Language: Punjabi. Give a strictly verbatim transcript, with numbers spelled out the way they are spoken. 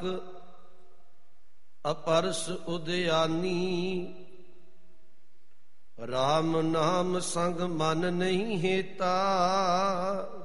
ਅਪਰਸ ਉਦਿਆਨੀ। ਰਾਮ ਨਾਮ ਸੰਗ ਮਨ ਨਹੀਂ ਹੇਤਾ,